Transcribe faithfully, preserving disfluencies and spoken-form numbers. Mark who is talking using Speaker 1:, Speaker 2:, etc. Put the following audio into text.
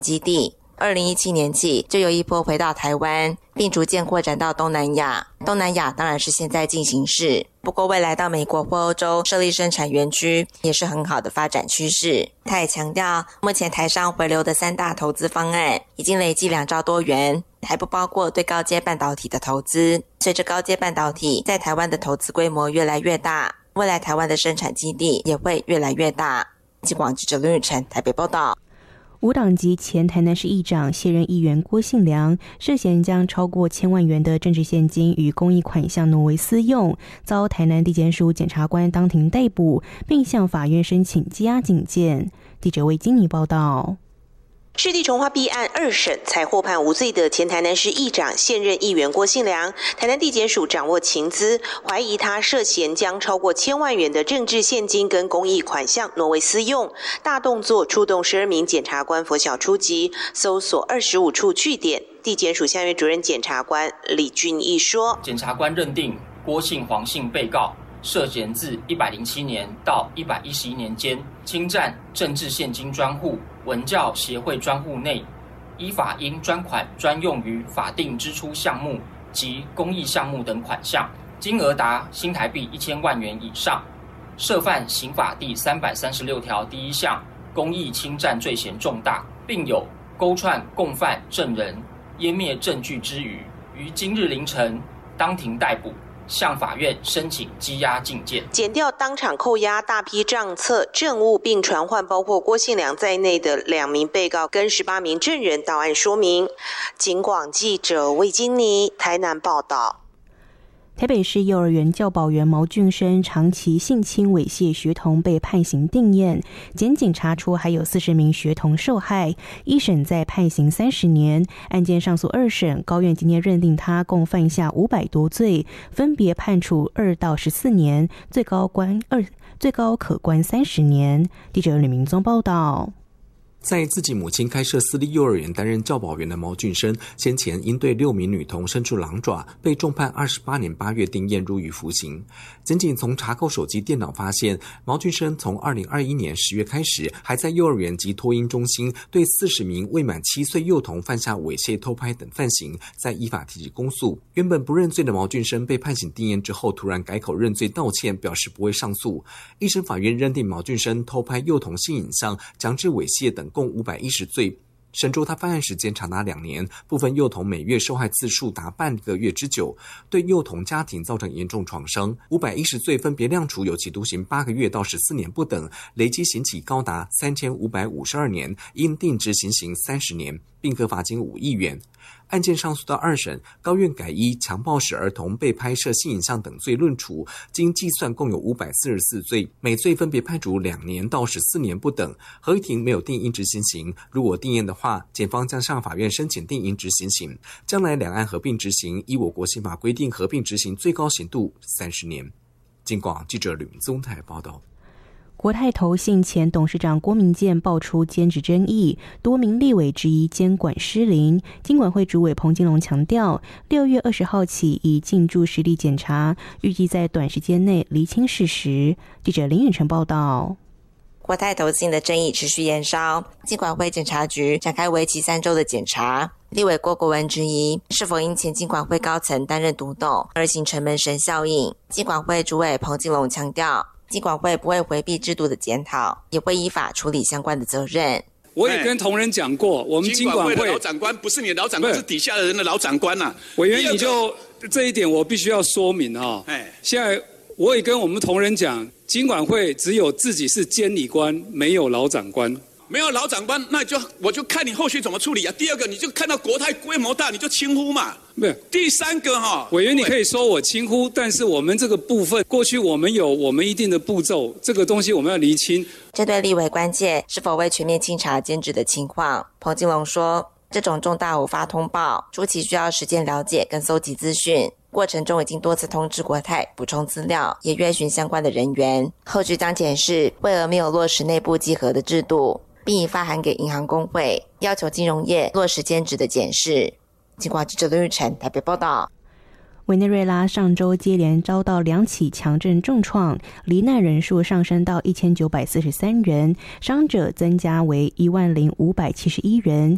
Speaker 1: 基地。二零一七年起就有一波回到台湾，并逐渐扩展到东南亚。东南亚当然是现在进行式，不过未来到美国或欧洲设立生产园区也是很好的发展趋势。他也强调，目前台商回流的三大投资方案已经累计两兆多元，还不包括对高阶半导体的投资。随着高阶半导体在台湾的投资规模越来越大，未来台湾的生产基地也会越来越大。记广记者林雨辰台北报道。
Speaker 2: 无党籍前台南市议长现任议员郭信良涉嫌将超过千万元的政治现金与公益款项挪为私用，遭台南地检署检察官当庭逮捕，并向法院申请羁押警戒。记者魏金妮报道。
Speaker 3: 市地重划弊案二审才获判无罪的前台南市议长现任议员郭信良，台南地检署掌握情资，怀疑他涉嫌将超过千万元的政治现金跟公益款项挪为私用。大动作出动十二名检察官拂晓出击，搜索二十五处据点。地检署下院主任检察官李俊义说，
Speaker 4: 检察官认定郭姓、黄姓被告涉嫌自一百零七年到一百一十一年间侵占政治现金专户、文教协会专户内，依法应专款专用于法定支出项目及公益项目等款项，金额达新台币一千万元以上，涉犯刑法第三百三十六条第一项公益侵占罪嫌重大，并有勾串共犯证人、湮灭证据之余，于今日凌晨当庭逮捕，向法院申请羁押禁见。
Speaker 3: 检调当场扣押大批账册、证物，并传唤包括郭信良在内的两名被告跟十八名证人到案说明。警广记者魏金妮台南报道。
Speaker 2: 台北市幼儿园教保员毛俊生长期性侵猥亵学童被判刑定谳，检警查出还有四十名学童受害，一审再判刑三十年。案件上诉二审，高院今天认定他共犯下五百多罪，分别判处二到十四年，最高关二最高可关三十年。记者吕明宗报道。
Speaker 5: 在自己母亲开设私立幼儿园担任教保员的毛俊生，先前因对六名女童伸出狼爪，被重判二十八年八月定谳入狱服刑。检警从查扣手机电脑发现，毛俊生从二零二一年十月开始，还在幼儿园及托婴中心对四十名未满七岁幼童犯下猥亵、偷拍等犯行，在依法提起公诉。原本不认罪的毛俊生被判刑定谳之后，突然改口认罪道歉，表示不会上诉。一审法院认定毛俊生偷拍幼童性影像、强制猥亵等共五百一十罪，审出他犯案时间长达两年，部分幼童每月受害次数达半个月之久，对幼童家庭造成严重创伤。五百一十罪分别量处有期徒刑八个月到十四年不等，累计刑期高达三千五百五十二年，应定执行刑三十年，并可罚金五亿元。案件上诉到二审，高院改依强暴使儿童被拍摄性影像等罪论处，经计算共有五百四十四罪，每罪分别判处两年到十四年不等。合议庭没有定应执行刑，如果定谳的话，检方将向法院申请定应执行刑。将来两岸合并执行，依我国宪法规定，合并执行最高刑度三十年。警广记者吕明宗台报道。
Speaker 2: 国泰投信前董事长郭明健爆出兼职争议，多名立委质疑监管失灵。金管会主委彭金龙强调，六月二十号起已进驻实地检查，预计在短时间内厘清事实。记者林远成报道。
Speaker 1: 国泰投信的争议持续延烧，金管会检察局展开为期三周的检查。立委郭国文质疑，是否因前金管会高层担任独董而形成门神效应。金管会主委彭金龙强调，金管会不会回避制度的检讨，也会依法处理相关的责任。
Speaker 6: 我也跟同仁讲过，我们金管会
Speaker 7: 的老长官不是你的老长官，是底下的人的老长官啊。
Speaker 6: 委员，你就这一点我必须要说明啊。现在我也跟我们同仁讲，金管会只有自己是监理官，没有老长官。
Speaker 7: 没有老长官，那就我就看你后续怎么处理啊。第二个，你就看到国泰规模大，你就轻忽嘛。
Speaker 6: 没有。
Speaker 7: 第三个哈，
Speaker 6: 委员你可以说我轻忽，但是我们这个部分过去我们有我们一定的步骤，这个东西我们要厘清。
Speaker 1: 针对立委关切是否会全面清查兼职的情况，彭金龙说，这种重大偶发通报初期需要时间了解跟搜集资讯，过程中已经多次通知国泰补充资料，也约询相关的人员，后续将检视为何没有落实内部稽核的制度，并已发函给银行工会，要求金融业落实兼职的检视。警广记者刘玉成台北报道。
Speaker 2: 委内瑞拉上周接连遭到两起强震重创，罹难人数上升到一千九百四十三人，伤者增加为一万零五百七十一人。